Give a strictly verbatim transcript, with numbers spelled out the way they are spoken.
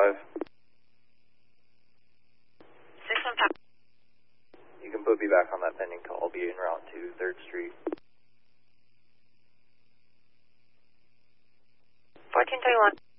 five. six one five. You can put me back on that pending call. I'll be en route to third Street. fourteen thirty-one.